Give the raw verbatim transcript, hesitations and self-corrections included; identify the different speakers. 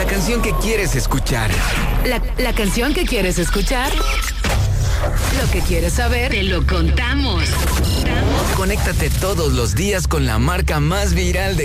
Speaker 1: La canción que quieres escuchar.
Speaker 2: La, la canción que quieres escuchar. Lo que quieres saber, te lo contamos.
Speaker 1: Conéctate todos los días con la marca más viral de